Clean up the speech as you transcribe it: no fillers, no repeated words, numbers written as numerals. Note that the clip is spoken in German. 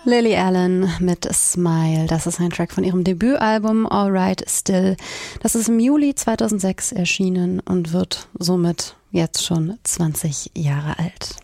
Lily Allen mit Smile. Das ist ein Track von ihrem Debütalbum Alright Still. Das ist im Juli 2006 erschienen und wird somit jetzt schon 20 Jahre alt.